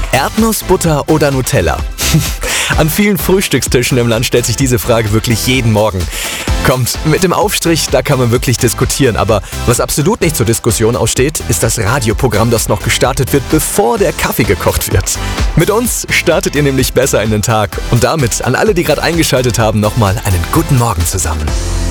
Erdnussbutter oder Nutella? An vielen Frühstückstischen im Land stellt sich diese Frage wirklich jeden Morgen. Kommt, mit dem Aufstrich, da kann man wirklich diskutieren, aber was absolut nicht zur Diskussion aussteht, ist das Radioprogramm, das noch gestartet wird, bevor der Kaffee gekocht wird. Mit uns startet ihr nämlich besser in den Tag und damit an alle, die gerade eingeschaltet haben, nochmal einen guten Morgen zusammen.